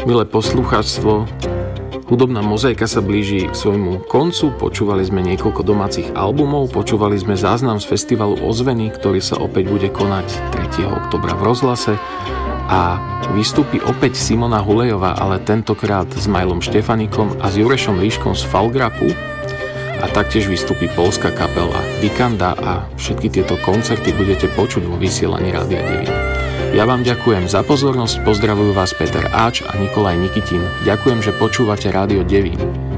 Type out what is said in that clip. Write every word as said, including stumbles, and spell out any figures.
Milé poslucháctvo, hudobná mozaika sa blíži k svojmu koncu. Počúvali sme niekoľko domácich albumov, počúvali sme záznam z festivalu Ozveny, ktorý sa opäť bude konať tretieho októbra v Rozhlase, a vystúpi opäť Simona Hulejová, ale tentokrát s Majlom Štefanikom a s Jurešom Líškom z Falgrapu, a taktiež vystúpi poľská kapela Vikanda a všetky tieto koncerty budete počuť vo vysielaní Rádia devín. Ja vám ďakujem za pozornosť, pozdravujú vás Peter Áč a Nikolaj Nikitin. Ďakujem, že počúvate Rádio devín.